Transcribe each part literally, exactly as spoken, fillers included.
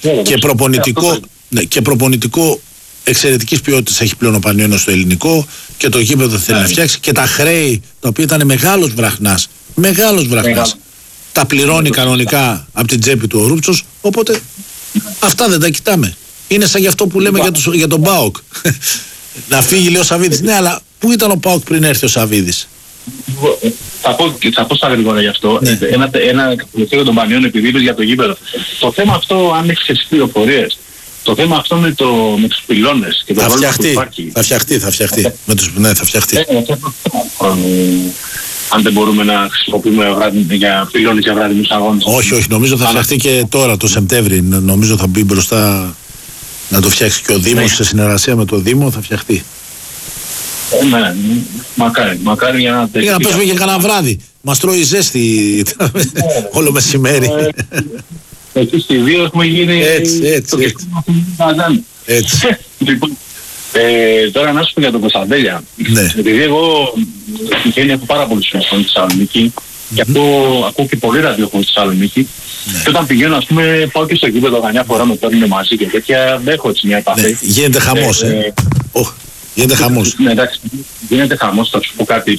Yeah, και, προπονητικό, yeah, ναι, και προπονητικό εξαιρετικής ποιότητας έχει πλέον ο Πανιόνιος στο ελληνικό και το γήπεδο θέλει yeah. να φτιάξει και τα χρέη, τα οποία ήταν μεγάλος βραχνάς, μεγάλος βραχνάς, yeah. τα πληρώνει yeah. κανονικά από την τσέπη του ο Ρούψος, οπότε αυτά δεν τα κοιτάμε. Είναι σαν γι' αυτό που λέμε yeah. για, το, για τον ΠΑΟΚ. Να φύγει λέει ο Σαββίδης. Ναι, αλλά πού ήταν ο ΠΑΟΚ πριν έρθει ο Σαββίδης? Θα πω, θα πω στα γρήγορα γι' αυτό. Ναι. Ένα, ένα τελευταίο των Πανιών, επειδή είπες για το γήπεδο. Το θέμα αυτό, αν έχεις τις πληροφορίες, το θέμα αυτό με, το, με τους πυλώνες και το θα ρόλο φτιαχτεί, που υπάρχει. Θα φτιαχτεί, θα φτιαχτεί. Με τους, ναι, θα φτιαχτεί. Ε, αν δεν μπορούμε να χρησιμοποιούμε βράδυ, για πυλώνες για βράδυνους αγώνες. Όχι, όχι, νομίζω θα φτιαχτεί και τώρα το Σεπτέμβρη. Νομίζω θα μπει μπροστά να το φτιάξει και ο Δήμος, ναι. σε συνεργασία με το Δήμο θα φτιαχτεί. Ε, ναι, μακάρι, μακάρι για να... Για να παίζουμε και κανένα βράδυ. Μας τρώει ζέστη όλο μεσημέρι. Εκεί στη δύο έχουμε γίνει... Έτσι, έτσι, έτσι. έτσι. Λοιπόν, ε, τώρα να σου πω για τον Κωνσταντέλια. Ναι. Επειδή εγώ τυχαίνει έχω πάρα πολλούς φίλους στη Θεσσαλονίκη και αυτό ακούω και πολύ ραδιόφωνο στη Θεσσαλονίκη. Και όταν πηγαίνω, ας πούμε, πάω και στο γήπεδο καμιά φορά με παίρνουν μαζί και τέτοια, έχω έτσι μια επαφή. Γίνεται χαμός, ε. Γίνεται χαμός. Ναι, εντάξει, γίνεται χαμός, θα σου πω κάτι.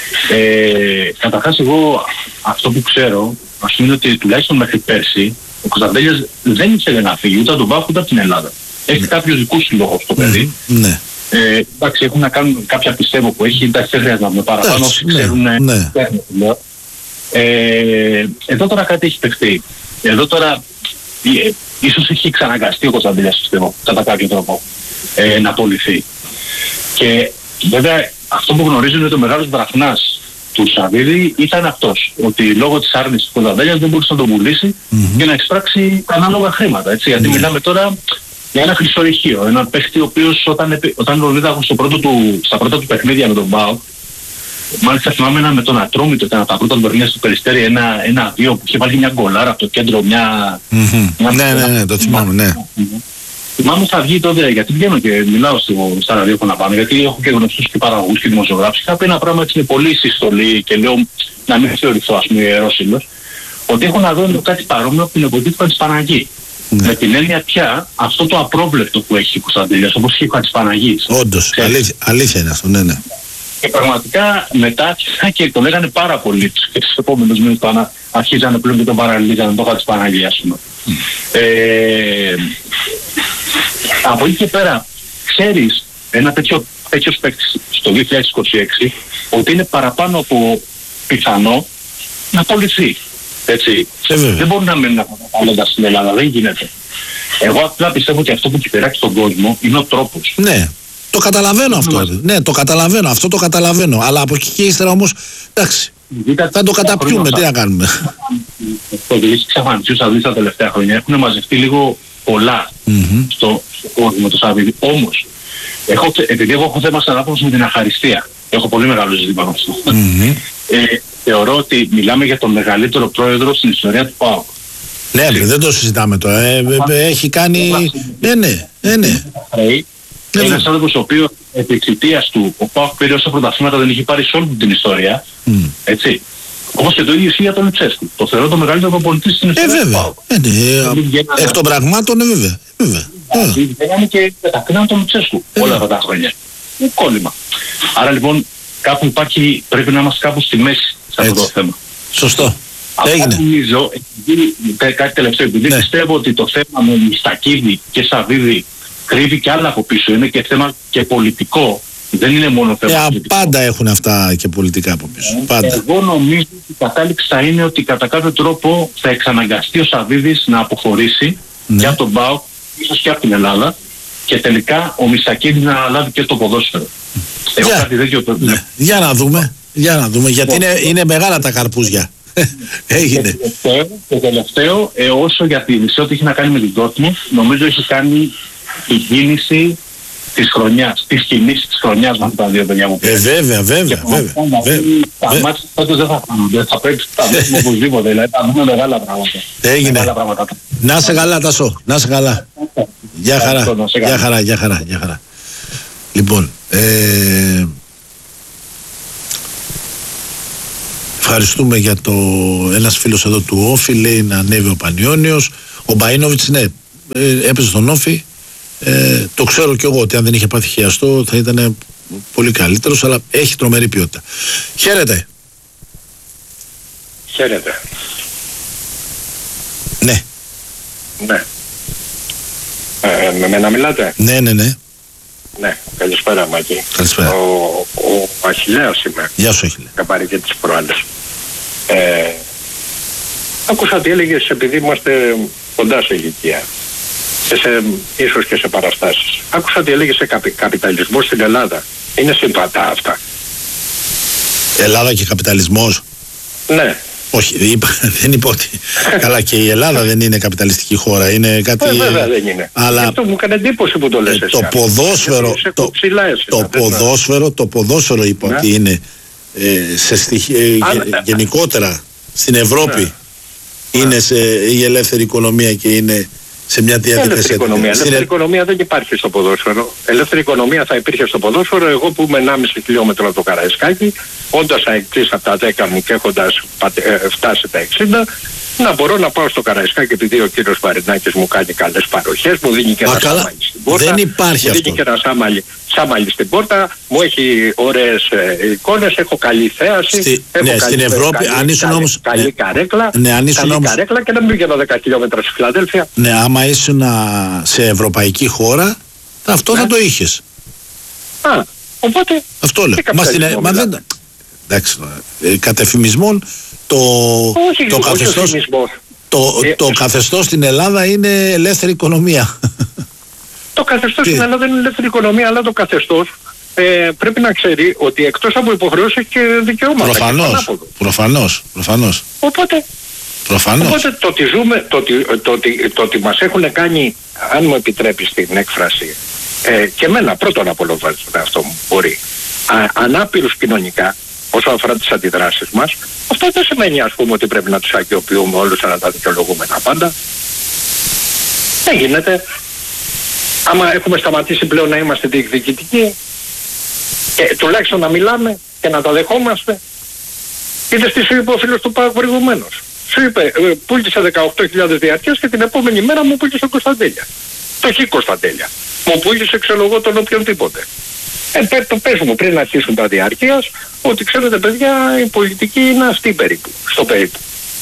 Ε, καταρχάς εγώ αυτό που ξέρω, ας πούμε ότι τουλάχιστον μέχρι πέρσι, ο Κωνσταντέλιας δεν ήθελε να φύγει ούτε από τον ΠΑΟΚ ούτε από την Ελλάδα. Έχει mm. κάποιους δικούς λόγους στο παιδί. Mm. Ναι. Ε, εντάξει, έχουν να κάνουν κάποια πιστεύω που έχει, εντάξει, δεν χρειάζεται να πούμε παραπάνω, όσοι ξέρουν, ναι. Λέω. Ε, εδώ τώρα κάτι έχει παιχτεί. Εδώ τώρα ε, ίσως έχει εξαναγκαστεί ο Κωνσταντέλιας, πιστεύω, κατά κάποιο τρόπο, ε, να απολυθεί. Και βέβαια αυτό που γνωρίζουν είναι ότι ο μεγάλος βραχνάς του Σαββίδη ήταν αυτός. Ότι λόγω της άρνησης του Κωνσταντέλιας δεν μπορούσε να τον πουλήσει mm-hmm. και να εξπράξει ανάλογα χρήματα. Έτσι, γιατί mm-hmm. μιλάμε τώρα για ένα χρυσορυχείο. Ένα παίχτη ο οποίος όταν, όταν τον είδα στο πρώτο του, στα πρώτα του παιχνίδια με τον ΠΑΟΚ, μάλιστα θυμάμαι ένα με τον Ατρόμητο, ήταν από τα πρώτα του παιχνίδια στο Περιστέρι, ένα, ένα δύο που είχε βάλει μια γκολάρα από το κέντρο, μια... Mm-hmm. μια ναι, ναι, ναι, το θυμάμαι, ναι. Mm-hmm. Θυμάμαι θα βγει τότε, γιατί βγαίνω και μιλάω στο, στα ραδιόφωνα πάνω, γιατί έχω και γνωστούς και παραγωγούς και δημοσιογράφους. Είχα πει ένα πράγμα έτσι είναι πολύ συστολή και λέω να μην θεωρηθώ ας πούμε ιερόσυλος, ότι έχω να δω κάτι παρόμοιο από την εποχή του Χατζηπαναγή. Ναι. Με την έννοια πια αυτό το απρόβλεπτο που έχει ο Κωνσταντέλιας, όπως είχε ο Χατζηπαναγής. Όντως, αλήθεια, αλήθεια είναι αυτό, ναι, ναι. Και πραγματικά μετά και το λέγανε πάρα πολύ και τους επόμενους μήνες το αρχίζανε πλέον και τον παραλύζανε το Χατζηπαναγή, ας πούμε. Mm. Ε, από εκεί και πέρα, ξέρεις ένα τέτοιο, τέτοιος παίκτης στο δύο χιλιάδες είκοσι έξι ότι είναι παραπάνω από πιθανό να απολυθεί. Έτσι. Δεν μπορεί να μένει να στην Ελλάδα, δεν γίνεται. Εγώ απλά πιστεύω ότι αυτό που έχει περάσει στον κόσμο είναι ο τρόπος. Ναι, το καταλαβαίνω αυτό. Ναι, το καταλαβαίνω, αυτό το καταλαβαίνω. Αλλά από εκεί και ύστερα όμως, εντάξει, θα το καταπιούμε, τι να κάνουμε. Το ότι έχει ξαφανιστεί θα δεις τα τελευταία χρόνια έχουν μαζευτεί λίγο πολλά mm-hmm. στο, στο κόσμο του Σαββίδη. Όμως, έχω, επειδή εγώ έχω θέμα σαν άνθρωπος με την αχαριστία, έχω πολύ μεγάλο ζήτημα με αυτό. Mm-hmm. Ε, θεωρώ ότι μιλάμε για τον μεγαλύτερο πρόεδρο στην ιστορία του ΠΑΟΚ. Ναι, ναι, δεν το συζητάμε τώρα. Ε, ε, έχει κάνει... Ναι, ναι, ναι, ναι. Είναι ένας άνθρωπος ο οποίος επί εξαιτίας του ο ΠΑΟΚ πήρε όσα πρωταθλήματα δεν είχε πάρει σε όλη την ιστορία. Mm. Έτσι. Όπως και το ίδιο ισχύει για τον Λουτσέσκου. Το θεωρώ το μεγαλύτερο προπονητή στην ιστορία του ΠΑΟΚ. Ε, ναι, εκ των πραγμάτων, ναι, βέβαια. Λέγανε και κατακρίναν τον Λουτσέσκου όλα αυτά τα χρόνια. Είναι κόλλημα. Άρα λοιπόν κάπου υπάρχει, πρέπει να είμαστε κάπου στη μέση σε αυτό το θέμα. Σωστό. Αυτά νομίζω, κάτι τελευταίο, επειδή ναι. πιστεύω ότι το θέμα με Μιστακίδη και Σαββίδη κρύβει και άλλα από πίσω, είναι και θέμα και πολιτικό, δεν είναι μόνο θέμα ε, πολιτικό. Πάντα έχουν αυτά και πολιτικά από πίσω. Ε, πάντα. Εγώ νομίζω ότι η κατάληξη θα είναι ότι κατά κάποιο τρόπο θα εξαναγκαστεί ο Σαββίδης να αποχωρήσει ναι. και από τον ΠΑΟΚ, ίσως και από την Ελλάδα, και τελικά ο Μιστακίδης να αναλάβει και το ποδόσφαιρο. Έχω για, κάτι τέτοιο το... ναι. Για να δούμε, για να δούμε, γιατί είναι, είναι μεγάλα τα καρπούζια. Έγινε. Και τελευταίο, και τελευταίο ε, όσο για τη μισή ό,τι έχει να κάνει με την Dortmund, νομίζω έχει κάνει την κίνηση της χρονιάς, της κινήσης της χρονιάς με τα δύο παιδιά μου. Ε, βέβαια, βέβαια, βέβαια. Τα μάτια πάντως δεν θα φάνουν, θα πρέπει να τα δούμε οπωσδήποτε, δηλαδή θα δούμε μεγάλα πράγματα. Έγινε. Να σε καλά Τάσο, να σε καλά. Γεια χαρά, γεια χαρά, γεια χαρά, γεια χαρά. Λοιπόν, ε... ευχαριστούμε για το... Ένας φίλος εδώ του Όφη λέει να ανέβει ο Πανιόνιος. Ο Μπαΐνοβιτς, ναι, ε, έπαιζε στον Όφη. Ε, το ξέρω κι εγώ ότι αν δεν είχε πάθει χιαστό θα ήταν πολύ καλύτερος, αλλά έχει τρομερή ποιότητα. Χαίρετε. Χαίρετε. Ναι. Ναι. Ε, με μένα μιλάτε? Ναι, ναι, ναι. Ναι, καλησπέρα Μάκη. Καλησπέρα. Ο, ο Αχιλλέας είμαι. Γεια σου Αχιλλέα. Καπάρει και τις προάλλες. Ε, άκουσα τι έλεγες, επειδή είμαστε κοντά σε ηλικία και σε, ίσως και σε παραστάσεις. Άκουσα τι έλεγες σε καπι, καπιταλισμό στην Ελλάδα. Είναι συμβατά αυτά? Ελλάδα και καπιταλισμός? Ναι. Όχι, δεν είπα, δεν είπα ότι. Καλά, και η Ελλάδα δεν είναι καπιταλιστική χώρα. Είναι κάτι. Ε, βέβαια δεν είναι. Αλλά αυτό μου έκανε εντύπωση που το λες εσύ. Το ποδόσφαιρο. Το, το, ποδόσφαιρο, το ποδόσφαιρο είπα ναι. ότι είναι ε, σε στοιχεία, ε, γε, γενικότερα στην Ευρώπη ναι. είναι σε, η ελεύθερη οικονομία και είναι σε μια διαδικασία. Ελεύθερη οικονομία. Ελεύθερη Συνε... οικονομία δεν υπάρχει στο ποδόσφαιρο. Ελεύθερη οικονομία θα υπήρχε στο ποδόσφαιρο. Εγώ που είμαι ενάμιση χιλιόμετρο από το Καραϊσκάκι, όντας αεκτής από τα δέκα μου και έχοντας φτάσει τα εξήντα, να μπορώ να πάω στο Καραϊσκάκι επειδή ο κύριος Μαρινάκης μου κάνει καλές παροχές, μου δίνει και ένα σάμαλι στην πόρτα. Δεν υπάρχει μου αυτό. δίνει και ένα σάμαλι, σάμαλι στην πόρτα, μου έχει ωραίες ε, εικόνες, έχω καλή θέαση. Στη, έχω ναι, καλή, στην Ευρώπη, καλή, αν ήσουν καλή, όμως. Καλή ναι, καρέκλα, ναι, αν ήσουν καλή όμως, καρέκλα και να μην βγαίνω δέκα χιλιόμετρα στη Φιλαδέλφια. Ναι, άμα ήσουν σε ευρωπαϊκή χώρα, αυτό ναι. θα το είχες. Α, οπότε. Αυτό λέω. Μα στην, μα δεν, εντάξει, ε, κατ' εφημισμόν το, όχι, το, καθεστώς, το, ε, το καθεστώς στην Ελλάδα είναι ελεύθερη οικονομία. Το καθεστώς στην Ελλάδα είναι ελεύθερη οικονομία, αλλά το καθεστώς ε, πρέπει να ξέρει ότι εκτός από υποχρεώσεις έχει και δικαιώματα. Προφανώς, προφανώς, προφανώς. Οπότε, προφανώς. οπότε το ότι ζούμε, το ότι, το, ότι, το ότι μας έχουν κάνει, αν μου επιτρέπεις την έκφραση, ε, και εμένα πρώτον απολαμβάνω τον εαυτό μου, μπορεί, α, ανάπηρους κοινωνικά, όσο αφορά τις αντιδράσεις μας, αυτό δεν σημαίνει ας πούμε ότι πρέπει να τους αγιοποιούμε όλους, να τα δικαιολογούμε τα πάντα. Δεν γίνεται. Άμα έχουμε σταματήσει πλέον να είμαστε διεκδικητικοί, και τουλάχιστον να μιλάμε και να τα δεχόμαστε. Είδες τι σου είπε ο φίλος του ΠΑΟΚ προηγουμένως. Σου είπε, ε, πούλησε δεκαοκτώ χιλιάδες διαρκείας και την επόμενη μέρα μου πούλησε Κωνσταντέλια. Το χ Κωνσταντέλια. Μου πούλησε ξέρω εγώ τον οποιονδήποτε. Ε, το πες μου πριν αρχίσουν τα διαρκείας, ότι ξέρετε παιδιά η πολιτική είναι αυτή περίπου, στο περίπου.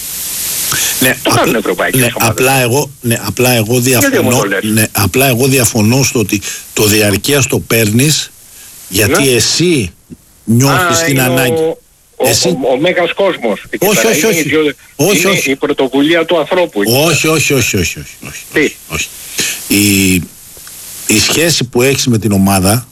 Ναι, το κάνουν ευρωπαϊκές ναι, ομάδες. Απλά εγώ, ναι, απλά εγώ διαφωνώ, ναι, απλά εγώ διαφωνώ στο ότι το διαρκείας το παίρνεις γιατί ναι. εσύ νιώθεις την ανάγκη. Ο, ο, εσύ... ο, ο, ο μέγας κόσμος. Όχι, όχι, όχι. Είναι, όχι, είναι όχι. η πρωτοβουλία του ανθρώπου. Όχι, όχι, όχι, όχι, όχι, όχι, όχι, όχι. Η, η σχέση που έχεις με την ομάδα.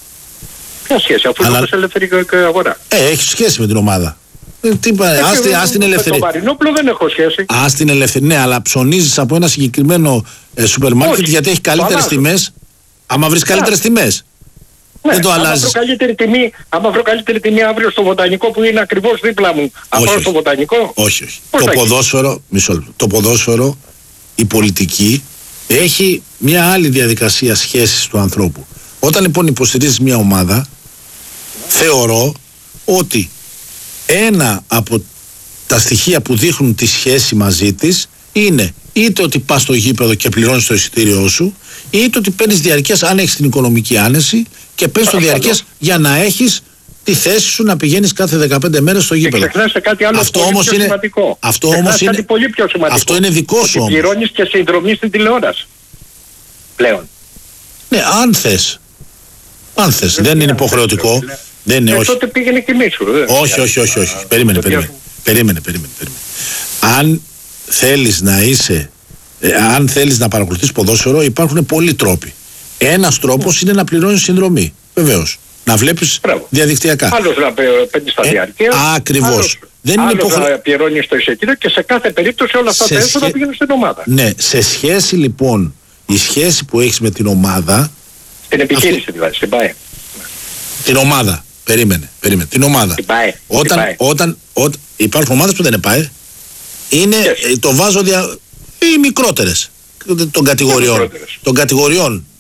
Ποια σχέση, αφού αλλά... είναι ελεύθερη αγορά. Ε, έχει σχέση με την ομάδα. Ε, τι πα, ας, την, ας την ελευθερία. Με τον Μαρινόπουλο δεν έχω σχέση. Ας την ελευθερία. Ναι, αλλά ψωνίζεις από ένα συγκεκριμένο ε, σούπερ μάρκετ γιατί έχει καλύτερες τιμές. Άμα βρεις καλύτερες τιμές. Ναι, δεν το άμα αλλάζεις. βρω καλύτερη τιμή, άμα βρω καλύτερη τιμή αύριο στο Βοτανικό που είναι ακριβώς δίπλα μου, αν πάω στο Βοτανικό. Όχι, όχι. Το ποδόσφαιρο, μισό λεπτό. Το ποδόσφαιρο, η πολιτική έχει μια άλλη διαδικασία σχέσης του ανθρώπου. Όταν λοιπόν υποστηρίζεις μια ομάδα, θεωρώ ότι ένα από τα στοιχεία που δείχνουν τη σχέση μαζί της είναι είτε ότι πας στο γήπεδο και πληρώνεις το εισιτήριό σου, είτε ότι παίρνεις διαρκείας αν έχεις την οικονομική άνεση και παίρνεις το διαρκείας για να έχεις τη θέση σου να πηγαίνεις κάθε δεκαπέντε μέρες στο γήπεδο. Και ξεχνάς κάτι άλλο αυτό πολύ όμως πιο είναι, σημαντικό. Αυτό όμως είναι, κάτι πολύ πιο σημαντικό. Αυτό είναι δικό σου όμως. Πληρώνεις και συνδρομή στην τηλεόραση. Πλέον. Ναι, αν θες. Αν θες. Δεν, δεν είναι υποχρεωτικό. Δεν, δεν είναι, ε, όχι. Τότε πήγαινε και μίσου. Όχι, όχι, όχι, όχι. Α, περίμενε, περίμενε. Περίμενε, περίμενε, περίμενε. Αν θέλεις να είσαι, ε, αν θέλεις να παρακολουθείς ποδόσφαιρο, υπάρχουν πολλοί τρόποι. Ένας τρόπος mm. είναι να πληρώνεις συνδρομή. Βεβαίως. Να βλέπεις Μπράβο. διαδικτυακά. Άλλος να παίρνεις τα διαρκεία. Ακριβώς. Δεν είναι υποχρεωτικό. Να πληρώνεις το εισιτήριο και σε κάθε περίπτωση όλα αυτά τα έσοδα σχέ... πηγαίνουν στην ομάδα. Ναι, σε σχέση λοιπόν, η σχέση που έχεις με την ομάδα. Την επιχείρηση αυτή... δηλαδή, στην ΠΑΕ. Την ομάδα. Περίμενε, περίμενε. Την ομάδα. Την ΠΑΕ. Όταν, την όταν, όταν υπάρχουν ομάδες που δεν είναι ΠΑΕ, είναι, yes. το βάζω δια... οι μικρότερες των κατηγοριών. Των κατηγοριών.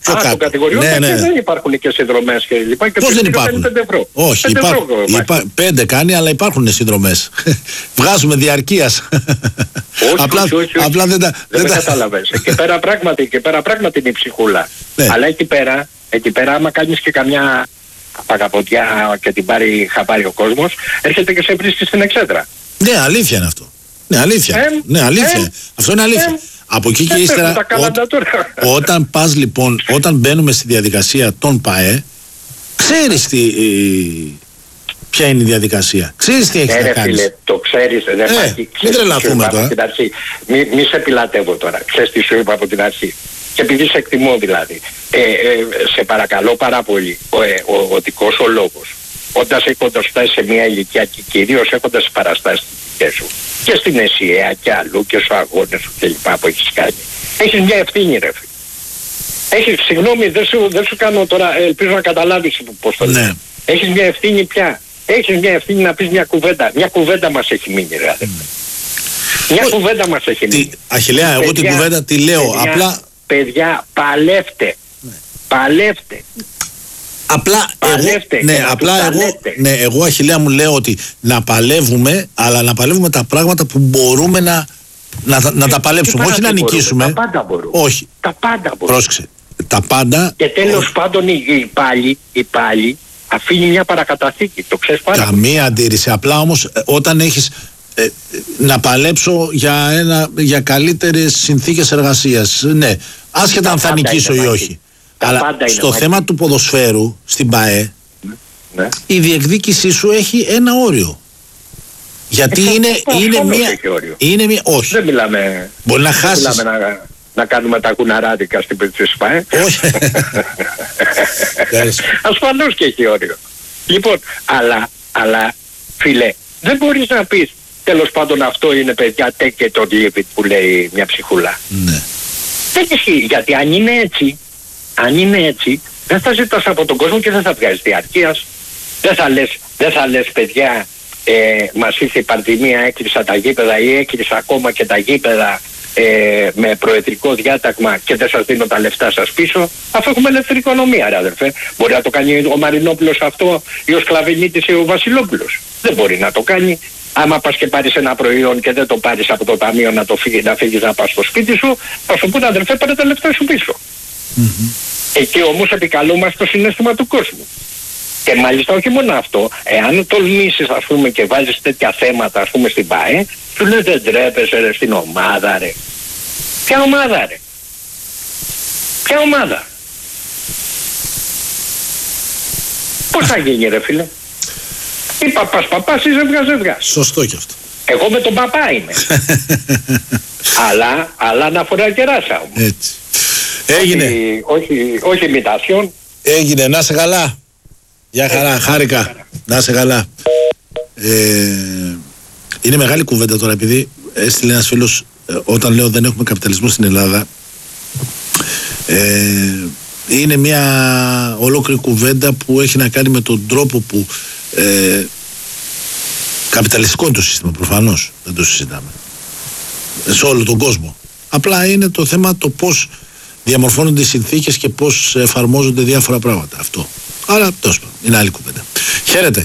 πιο Α, κάτω. των κατηγοριών ναι, ναι. δεν υπάρχουν και συνδρομές και λοιπά. Πώς δεν υπάρχουν? πέντε ευρώ. Όχι, πέντε υπάρχουν. ευρώ, Υπά... Πέντε κάνει, αλλά υπάρχουν συνδρομές. Βγάζουμε διαρκείας. Όχι, απλά, όχι, όχι, όχι. απλά δεν τα... Δεν, δεν τα τα... κατάλαβες. Εκεί πέρα πράγματι, εκεί πέρα πράγματι είναι η ψυχούλα. Ναι. Αλλά εκεί πέρα, εκεί πέρα άμα κάνεις και καμιά παγαποντιά και την πάρει χαμπάρι ο κόσμος, έρχεται και σε βρίσκει στην εξέδρα. Ναι, αλήθεια είναι αυτό. Ναι, αλήθεια. Ε, ναι, αλήθεια. ε, αυτό είναι αλήθεια. ε, Από εκεί και ε, ύστερα, τα καλάντα τώρα. όταν πας λοιπόν, όταν μπαίνουμε στη διαδικασία των ΠΑΕ, ξέρεις τι, ε, ποια είναι η διαδικασία. Ξέρεις τι έχεις Ε, να ρε κάνεις. φίλε, το ξέρεις, δεν Ε, μάχη. μην τρελαθούμε τώρα. Από την αρχή. Μη, μη σε πιλατεύω τώρα. Ξέρεις τι σου είπα από την αρχή. Και επειδή σε εκτιμώ δηλαδή. Ε, ε, σε παρακαλώ πάρα πολύ. Ο, ε, ο, ο δικός ο λόγος. Όταν έχοντας φτάσει σε μια ηλικία και κυρίως έχοντας τις παραστάσεις δικές σου και στην ΕΣΥΑ και αλλού και στους αγώνες σου κλπ. Που έχεις κάνει. Έχεις μια ευθύνη ρε φίλε. Έχεις, συγγνώμη, δεν σου, δεν σου κάνω τώρα, ελπίζω να καταλάβεις πώς το λέω. Ναι. Έχεις μια ευθύνη πια. Έχεις μια ευθύνη να πεις μια κουβέντα. Μια κουβέντα μας έχει μείνει ρε αδερφέ. Μια Ο, κουβέντα μας έχει μείνει. τι, Αχιλλέα, εγώ την κουβέντα τη λέω. παιδιά, απλά παιδιά, παλεύτε. Ναι. Παλεύτε. Απλά Παλεύτε εγώ, ναι, απλά εγώ, ναι, εγώ Αχιλλέα μου λέω ότι να παλεύουμε, αλλά να παλεύουμε τα πράγματα που μπορούμε να, να, να, να τα παλέψουμε, όχι να νικήσουμε. Τα πάντα μπορούμε. Όχι. Τα πάντα μπορούμε. Πρόσεξε. Τα πάντα. Και τέλος όχι. πάντων η, η πάλι, η πάλι αφήνει μια παρακαταθήκη. Το ξέρεις πάρα. Καμία αντίρρηση. Απλά όμως ε, όταν έχεις ε, ε, να παλέψω για, ένα, για καλύτερες συνθήκες εργασίας. Ναι. Άσχετα αν θα νικήσω ή όχι. Τα Αλλά στο είναι, θέμα του ποδοσφαίρου στην ΠΑΕ, ναι. η διεκδίκησή σου έχει ένα όριο. Γιατί ε, είναι, το, είναι, το μία, είναι μία. Όχι. Δεν μιλάμε. Μπορεί να δεν χάσεις. Μιλάμε να, να κάνουμε τα κουναράδικα στην περίπτωση ΠΑΕ. Όχι. Ασφαλώς και έχει όριο. Λοιπόν, αλλά, αλλά φίλε, δεν μπορείς να πεις τέλος πάντων αυτό είναι παιδιά τέκε το David που λέει μια ψυχούλα. Ναι. Δεν ισχύει, γιατί αν είναι έτσι, αν είναι έτσι, δεν θα ζητάς από τον κόσμο και δεν θα βγάζεις διαρκείας. Δεν θα λες, δεν θα λες παιδιά, ε, μας ήρθε η πανδημία, έκλεισα τα γήπεδα ή έκλεισα ακόμα και τα γήπεδα ε, με προεδρικό διάταγμα και δεν σας δίνω τα λεφτά σας πίσω, αφού έχουμε ελεύθερη οικονομία ρε αδερφέ. Μπορεί να το κάνει ο Μαρινόπουλος αυτό ή ο Σκλαβινίτης ή ο Βασιλόπουλος. Δεν μπορεί να το κάνει. Άμα πας και πάρεις ένα προϊόν και δεν το πάρεις από το ταμείο να το φύγει, να φύγεις να πας στο σπίτι σου, θα σου πούνε αδερφέ πάρε τα λεφτά σου πίσω. Mm-hmm. Εκεί όμως επικαλούμαστε το συναίσθημα του κόσμου. Και μάλιστα όχι μόνο αυτό, εάν τολμήσεις ας πούμε και βάζεις τέτοια θέματα ας πούμε στην ΠΑΕ, σου λέει δεν τρέπεσαι ρε στην ομάδα ρε. Ποια ομάδα ρε. Ποια ομάδα. Πώς θα γίνει ρε φίλε. Ή παπάς παπάς ή ζευγά ζευγά. Σωστό κι αυτό. Εγώ με τον παπά είμαι. αλλά, αλλά να φοράει κεράσα όμως. Έτσι. Έγινε. Όχι, όχι, όχι ημιτάσιον. Έγινε. Να σε καλά. Γεια χαρά. Ε, χάρηκα. Να σε καλά. Ε, είναι μεγάλη κουβέντα τώρα επειδή έστειλε ένας φίλος ε, όταν λέω δεν έχουμε καπιταλισμό στην Ελλάδα. Ε, είναι μια ολόκληρη κουβέντα που έχει να κάνει με τον τρόπο που ε, καπιταλιστικό είναι το σύστημα, προφανώς δεν το συζητάμε σε όλο τον κόσμο. Απλά είναι το θέμα το πώς διαμορφώνονται οι συνθήκες και πώς εφαρμόζονται διάφορα πράγματα. Αυτό. Άρα τόσο είναι άλλη κουβέντα. Χαίρετε.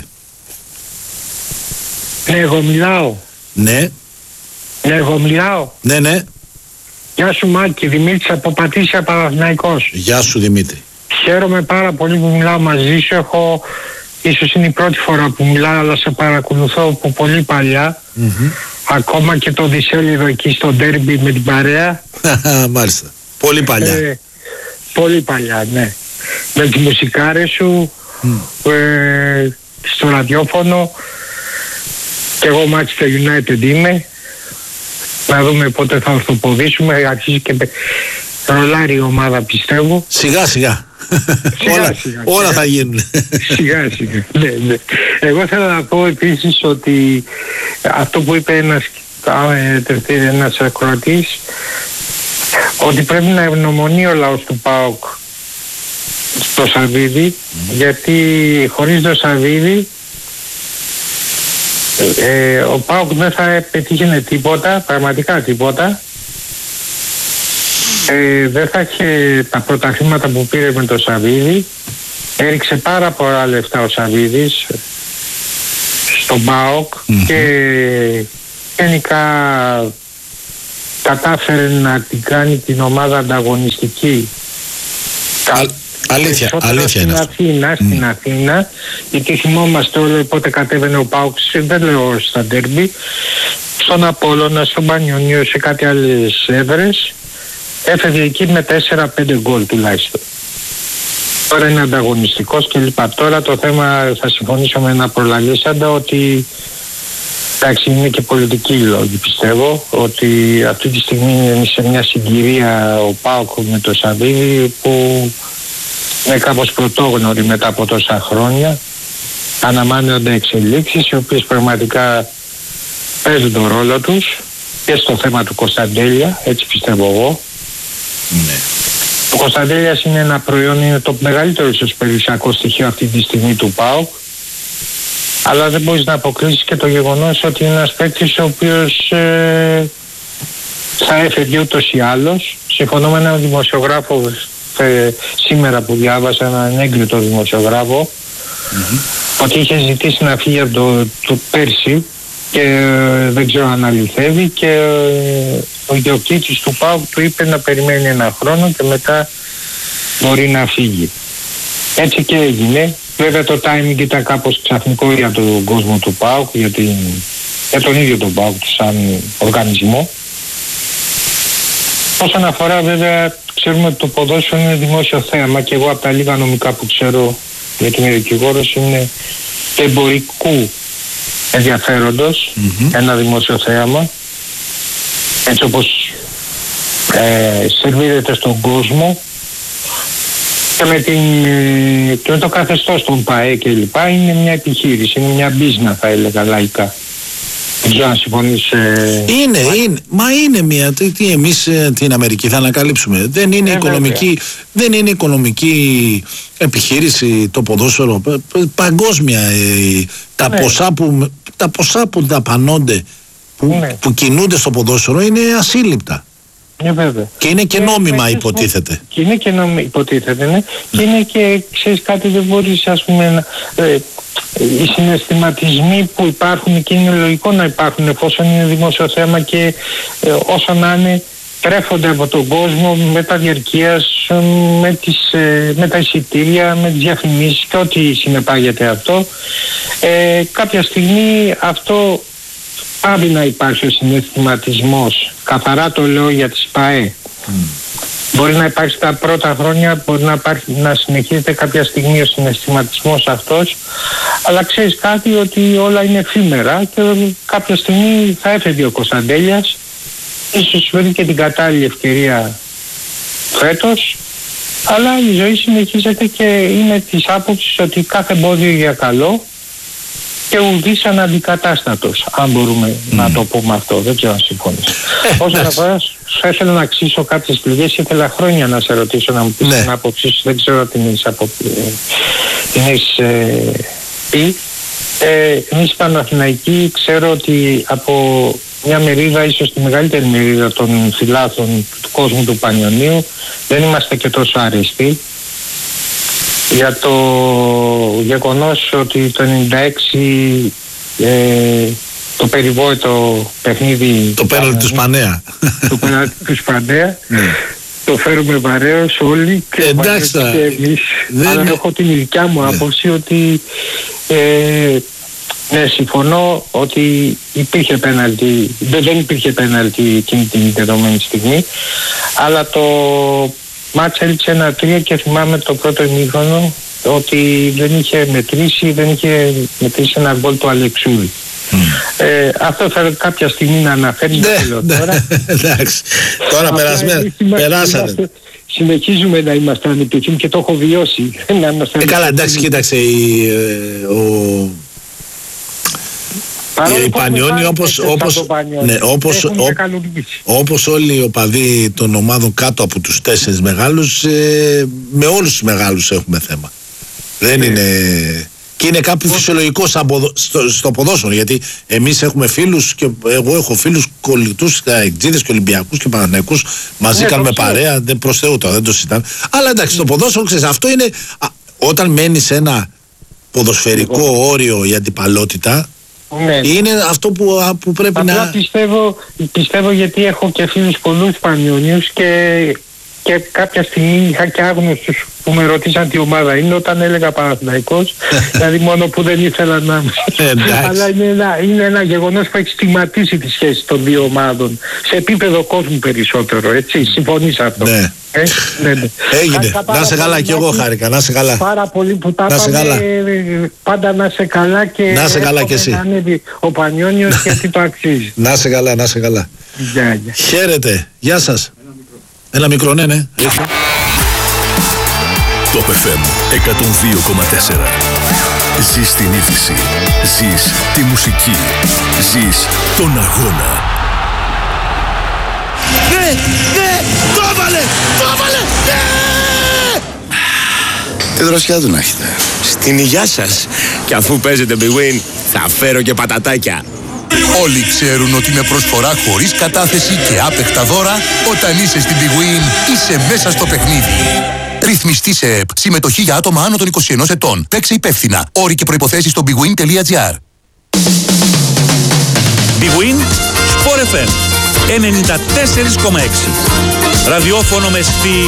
Ναι, εγώ μιλάω. Ναι. Ναι, εγώ μιλάω. Ναι, ναι. Γεια σου Μάκη, Δημήτρης από Πατήσια Παναθηναϊκός. Γεια σου Δημήτρη. Χαίρομαι πάρα πολύ που μιλάω μαζί σου. Έχω, ίσως είναι η πρώτη φορά που μιλάω, αλλά σε παρακολουθώ από πολύ παλιά. Mm-hmm. Ακόμα και το δισέλιδο εκεί στο ντέρμπι με την παρέα. Μάλιστα. Πολύ παλιά. Ε, πολύ παλιά, ναι. Με τις μουσικάρες σου, mm. ε, στο ραδιόφωνο. Και εγώ Manchester United είμαι. Να δούμε πότε θα ορθοποδήσουμε. Αρχίζει και ρολάρει η ομάδα πιστεύω. Σιγά σιγά. Σιγά, όλα, σιγά, όλα σιγά. θα γίνουν. Σιγά σιγά. Ναι, ναι. Εγώ θέλω να πω επίσης ότι αυτό που είπε ένας, ένας ακροατής, ότι πρέπει να ευγνωμονεί ο λαός του ΠΑΟΚ στο Σαββίδι, mm. γιατί χωρίς το Σαββίδι ε, ο ΠΑΟΚ δεν θα πετύχαινε τίποτα, πραγματικά τίποτα. Ε, δεν θα είχε τα πρωταθλήματα που πήρε με το Σαββίδι. Έριξε πάρα πολλά λεφτά ο Σαββίδης στον ΠΑΟΚ mm-hmm. και γενικά κατάφερε να την κάνει την ομάδα ανταγωνιστική. Α, αλήθεια, αλήθεια στην είναι Αθήνα, αυτό. στην Mm. Αθήνα, γιατί θυμόμαστε όλο πότε κατέβαινε ο ΠΑΟΚ, δεν λέω στα ντέρμπι, στον Απόλλωνα, στον Πανιωνίο, σε κάτι άλλες έδρες, έφευγε εκεί με τέσσερα πέντε γκολ τουλάχιστον. Τώρα είναι ανταγωνιστικός και λοιπά. Τώρα το θέμα, θα συμφωνήσω με ένα προλαλήσαντα, ότι εντάξει, είναι και πολιτική λόγη, πιστεύω, ότι αυτή τη στιγμή είναι σε μια συγκυρία ο ΠΑΟΚ με το Σαββίδι που είναι κάπως πρωτόγνωρη μετά από τόσα χρόνια. Αναμάνονται εξελίξεις οι οποίες πραγματικά παίζουν τον ρόλο τους και στο θέμα του Κωνσταντέλια, έτσι πιστεύω εγώ. Ναι. Ο Κωνσταντέλιας είναι ένα προϊόν, είναι το μεγαλύτερο ίσως περιουσιακό στοιχείο αυτή τη στιγμή του ΠΑΟΚ, αλλά δεν μπορείς να αποκλείσεις και το γεγονός ότι είναι ένας παίκτης ο οποίος ε, θα έφευγε ούτως ή άλλως. Συμφωνώ με έναν δημοσιογράφο ε, σήμερα που διάβασα, έναν έγκριτο δημοσιογράφο, mm-hmm. ότι είχε ζητήσει να φύγει από το, το πέρσι και ε, δεν ξέρω αν αληθεύει, και ε, ο ιδιοκτήτης του ΠΑΟΚ του είπε να περιμένει ένα χρόνο και μετά μπορεί να φύγει. Έτσι και έγινε. Βέβαια το timing ήταν κάπως ξαφνικό για τον κόσμο του ΠΑΟΚ, για, την, για τον ίδιο τον ΠΑΟΚ σαν οργανισμό. Όσον αφορά, βέβαια, ξέρουμε ότι το ποδόσφαιρο είναι δημόσιο θέαμα και εγώ από τα λίγα νομικά που ξέρω, γιατί είμαι δικηγόρος, είναι εμπορικού ενδιαφέροντος, mm-hmm. ένα δημόσιο θέαμα, έτσι όπως ε, σερβίρεται στον κόσμο, και με, την, και με το καθεστώς των ΠΑΕ και λοιπά, είναι μια επιχείρηση, είναι μια μπίζνα, θα έλεγα λαϊκά. Δεν ξέρω αν συμφωνείς. Ε, είναι, μα... είναι, μα είναι μια, τι, τι εμείς την Αμερική θα ανακαλύψουμε. Δεν είναι, ε, οικονομική, δεν είναι οικονομική επιχείρηση το ποδόσφαιρο, παγκόσμια. Ε, τα, ναι. ποσά που, τα ποσά που δαπανώνται, που, ναι. που κινούνται στο ποδόσφαιρο είναι ασύλληπτα. Ναι, βέβαια. Και είναι και νόμιμα, υποτίθεται. Και είναι και νόμιμα, υποτίθεται, ναι. Και είναι και, ξέρεις κάτι, δεν μπορείς, ας πούμε, να, ε, οι συναισθηματισμοί που υπάρχουν, και είναι λογικό να υπάρχουν εφόσον είναι δημόσιο θέμα, και ε, όσο να είναι, τρέφονται από τον κόσμο με τα διαρκείας, με, τις, ε, με τα εισιτήρια, με τις διαφημίσεις και ό,τι συνεπάγεται αυτό. Ε, κάποια στιγμή αυτό πάβει να υπάρχει ο συναισθηματισμός. Καθαρά το λέω για τις ΠΑΕ. Mm. Μπορεί να υπάρχει τα πρώτα χρόνια, μπορεί να, υπάρχει, να συνεχίζεται κάποια στιγμή ο συναισθηματισμός αυτός, αλλά ξέρεις κάτι, ότι όλα είναι εφήμερα και κάποια στιγμή θα έφευγε ο Κωνσταντέλιας, ίσως βρει και την κατάλληλη ευκαιρία φέτος, αλλά η ζωή συνεχίζεται και είναι της άποψης ότι κάθε εμπόδιο για καλό και ουδής αναντικατάστατος, αν μπορούμε mm. να το πούμε αυτό. Δεν ξέρω αν συμφωνείς. Ε, Όσον αφορά, θα ήθελα να αξίσω κάποιες πληγές, ήθελα χρόνια να σε ρωτήσω, να μου πεις ναι. την άποψή σου, δεν ξέρω τι έχεις απο... ε, πει. Ε, εμείς Παναθηναϊκοί, ξέρω ότι από μια μερίδα, ίσως τη μεγαλύτερη μερίδα των φιλάθλων του κόσμου του Πανιωνίου, δεν είμαστε και τόσο αρεστοί για το γεγονός ότι το ενενήντα έξι ε, το περιβόητο παιχνίδι, το πέναλτι του Σπανέα, το πέναλτι του Σπανέα το φέρουμε βαρέως όλοι και, εντάξει, και εμείς. δεν... Αλλά έχω την δικιά μου άποψη ότι ε, ναι, συμφωνώ ότι υπήρχε πέναλτι, δεν υπήρχε πέναλτι εκείνη την δεδομένη στιγμή, αλλά το μάτς έλειξε ένα τρία και θυμάμαι το πρώτο ημίχρονο ότι δεν είχε μετρήσει, δεν είχε μετρήσει ένα γκολ του Αλεξούρη. Mm. Ε, αυτό θα κάποια στιγμή να αναφέρει ναι, τώρα. Εντάξει, τώρα περασμένα, περάσανε. Συνεχίζουμε να είμαστε ανεπιθύμοι και το έχω βιώσει. Ε, καλά, εντάξει, κοίταξε, η, ο... οι Πανιώνοι όπως, όπως, ναι, όπως, ό, όπως όλοι οι οπαδοί των ομάδων κάτω από τους τέσσερις μεγάλους, ε, με όλους τους μεγάλους έχουμε θέμα. Δεν yeah. είναι Και είναι κάπου φυσιολογικό σαν ποδο, στο, στο ποδόσφαιρο. Γιατί εμείς έχουμε φίλους και εγώ έχω φίλους κολλητούς, αεξίδες και Ολυμπιακούς και Παναθηναϊκούς. Μαζί ναι, κάνουμε παρέα, δεν προς Θεού τώρα, δεν το συζητάμε. Αλλά εντάξει, στο ποδόσφαιρο ξέρεις, αυτό είναι. Α, όταν μένει σε ένα ποδοσφαιρικό εγώ. όριο η αντιπαλότητα, ναι. είναι αυτό που, α, που πρέπει Απλά να. Πιστεύω, πιστεύω γιατί έχω και φίλους πολλούς Πανιωνίους και. Και κάποια στιγμή είχα και άγνωστους που με ρωτήσαν τι ομάδα είναι όταν έλεγα Παναθηναϊκός, δηλαδή μόνο που δεν ήθελα να... Αλλά είναι ένα, είναι ένα γεγονός που έχει στιγματίσει τη σχέση των δύο ομάδων σε επίπεδο κόσμου περισσότερο, έτσι, συμφωνείς αυτό? Ναι. Ε, ναι, ναι. Έγινε, να είσαι καλά κι εγώ χάρηκα, να είσαι καλά. Πάρα πολύ που τα πάμε, πάντα να είσαι καλά και να είσαι καλά κι εσύ. Να ανέβει ο Πανιώνιος γιατί το αξίζει. Να είσαι καλά, να είσαι καλά. Γεια, γεια. Χαίρετε, γεια σας. Ένα μικρό, ναι, ναι. Top εφ εμ εκατόν δύο κόμμα τέσσερα. Ζεις την είδηση. Ζεις τη μουσική. Ζεις τον αγώνα. Ναι, ναι, το έβαλε, το έβαλε, ναι! Τι δροσιά του να έχετε. Στην υγειά σας. Και αφού παίζετε Big Win, θα φέρω και πατατάκια. Όλοι ξέρουν ότι με προσφορά χωρίς κατάθεση και άπεκτα δώρα, όταν είσαι στην Big Win, είσαι μέσα στο παιχνίδι. Ρυθμιστή σε ΕΠ. Συμμετοχή για άτομα άνω των είκοσι ενός ετών. Παίξε υπεύθυνα. Όροι και προϋποθέσεις στο bigwin τελεία gr. Big Win, Sport εφ εμ ενενήντα τέσσερα κόμμα έξι. Ραδιόφωνο με στυλ.